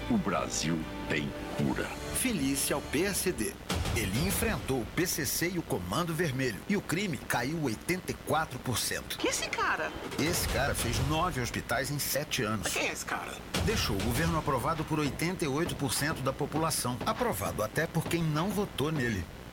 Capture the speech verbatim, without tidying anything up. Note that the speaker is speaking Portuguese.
o Brasil tem cura. Filie-se ao P S D. Ele enfrentou o P C C e o Comando Vermelho. E o crime caiu oitenta e quatro por cento. Que esse cara? Esse cara fez nove hospitais em sete anos. Quem é esse cara? Deixou o governo aprovado por oitenta e oito por cento da população. Aprovado até por quem não votou nele.